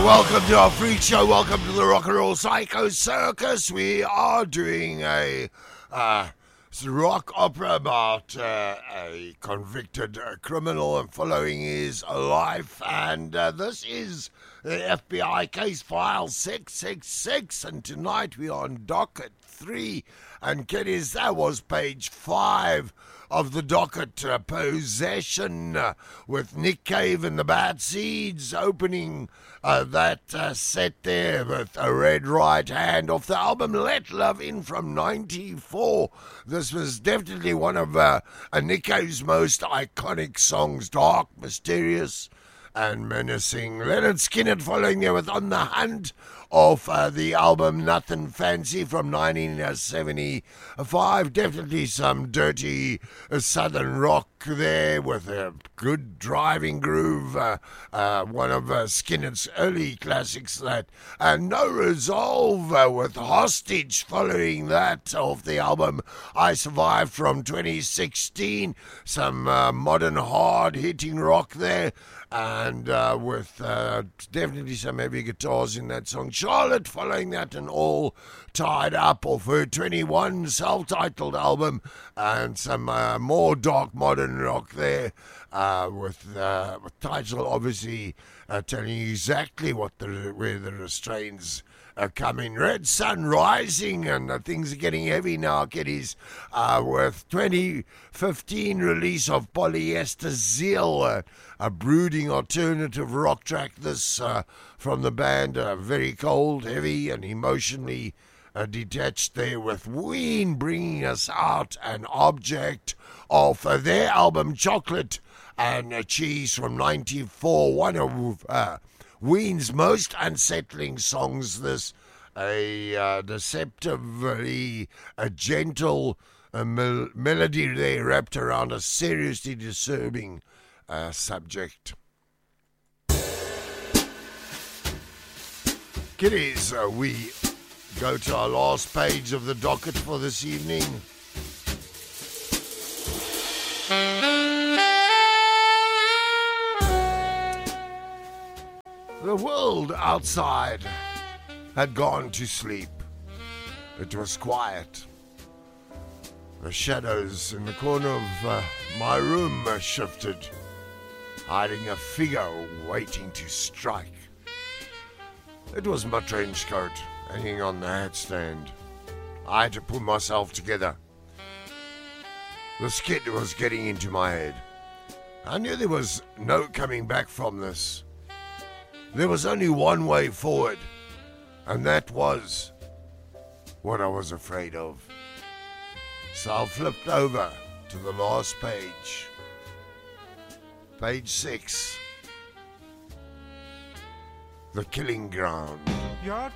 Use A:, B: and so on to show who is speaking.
A: Welcome to our freak show. Welcome to the Rock and Roll Psycho Circus. We are doing a rock opera about a convicted criminal and following his life. And this is the FBI case file 666. And tonight we are on docket 3. And Kenny's, that was page 5 of the docket, Possession, with Nick Cave and the Bad Seeds opening that set there with A Red Right Hand off the album Let Love In from 94. This was definitely one of Nick Cave's most iconic songs, dark, mysterious, and menacing. Leonard Skinner following there with On the Hunt of the album Nothing Fancy from 1975. Definitely some dirty southern rock there with a good driving groove. One of Skinner's early classics, that No Resolve with Hostage following that off the album I Survived from 2016. Some modern hard hitting rock there, and with definitely some heavy guitars in that song. Charlotte following that, and All Tied Up off her 21 self-titled album, and some more dark modern rock there with title obviously telling you exactly where the restraints are coming. Red Sun Rising, and things are getting heavy now, kiddies, with 2015 release of Polyester Zeal, a brooding alternative rock track. This from the band, very cold, heavy, and emotionally detached there, with Ween bringing us out an object of their album Chocolate and Cheese from 94. One of Ween's most unsettling songs, this a deceptively gentle melody there wrapped around a seriously disturbing subject. Kiddies, we go to our last page of the docket for this evening. The world outside had gone to sleep. It was quiet. The shadows in the corner of my room shifted, hiding a figure waiting to strike. It was my trench coat hanging on the hat stand. I had to pull myself together. The skid was getting into my head. I knew there was no coming back from this. There was only one way forward, and that was what I was afraid of. So I flipped over to the last page. Page 6. The Killing Ground.